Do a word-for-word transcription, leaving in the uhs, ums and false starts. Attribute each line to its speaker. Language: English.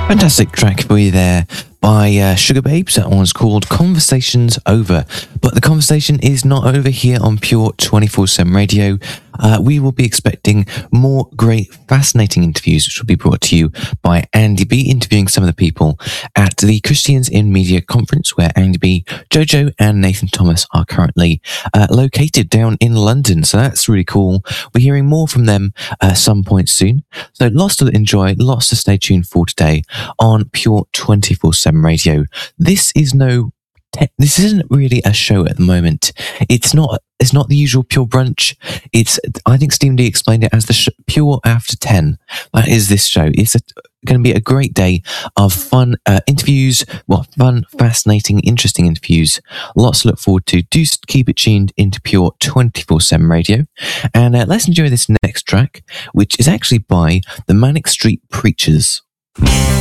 Speaker 1: Fantastic track for you there by uh, Sugar Babes. That one's called Conversations Over. But the conversation is not over here on Pure twenty-four seven Radio. Uh, we will be expecting more great, fascinating interviews, which will be brought to you by Andy B, interviewing some of the people at the Christians in Media Conference, where Andy B, Jojo, and Nathan Thomas are currently uh, located down in London. So that's really cool. We're hearing more from them at uh, some point soon. So lots to enjoy, lots to stay tuned for today on Pure twenty-four seven Radio. This is no This isn't really a show at the moment. It's not. It's not the usual Pure brunch. It's. I think Stephen D explained it as the sh- Pure After Ten. That is this show. It's going to be a great day of fun uh, interviews. Well, fun, fascinating, interesting interviews. Lots to look forward to. Do keep it tuned into Pure twenty-four seven Radio, and uh, let's enjoy this next track, which is actually by the Manic Street Preachers.